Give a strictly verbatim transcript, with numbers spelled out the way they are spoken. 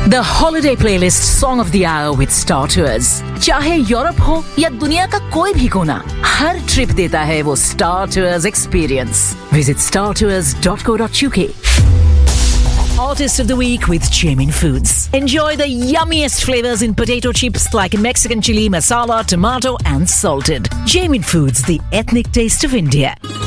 The holiday playlist song of the hour with Star Tours. चाहे Europe हो या दुनिया का कोई भी कोना, हर ट्रिप देता है वो Star Tours experience. Visit star tours dot co dot u k. Artist of the Week with Jamin Foods. Enjoy the yummiest flavors in potato chips like Mexican chili, masala, tomato and salted. Jamin Foods, the ethnic taste of India.